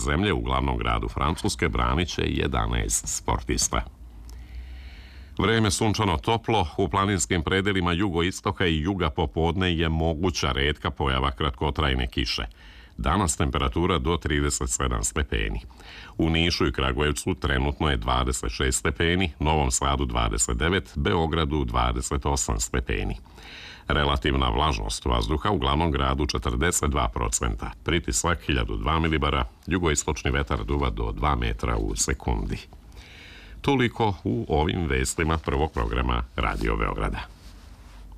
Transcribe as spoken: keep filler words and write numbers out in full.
zemlje u glavnom gradu Francuske branit će jedanaest sportista. Vrijeme sunčano toplo, u planinskim predelima jugoistoka i juga popodne je moguća retka pojava kratkotrajne kiše. Danas temperatura do trideset sedam stepeni. U Nišu i Kragujevcu trenutno je dvadeset šest stepeni, Novom Sadu dvadeset devet, Beogradu dvadeset osam stepeni. Relativna vlažnost vazduha u glavnom gradu četrdeset dva procenta, pritisak hiljadu dva milibara, jugoistočni vetar duva do dva metra u sekundi. Toliko u ovim vestima prvog programa Radio Beograda.